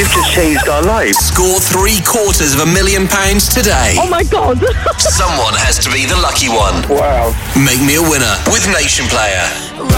You've just changed our lives. Score £750,000 today. Oh my God. Someone has to be the lucky one. Wow. Make me a winner with Nation Player.